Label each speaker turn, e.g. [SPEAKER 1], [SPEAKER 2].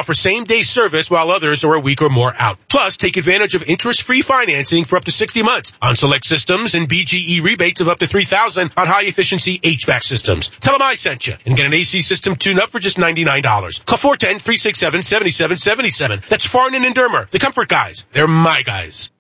[SPEAKER 1] offer same-day service while others are a week or more out. Plus, take advantage of interest-free financing for up to 60 months on select systems and BGE rebates of up to $3,000 on high-efficiency HVAC systems. Tell them I sent you and get an AC system tune-up for just $99. Call 410-367-7777. That's Farnan and Dermer, the Comfort Guys. They're my guys.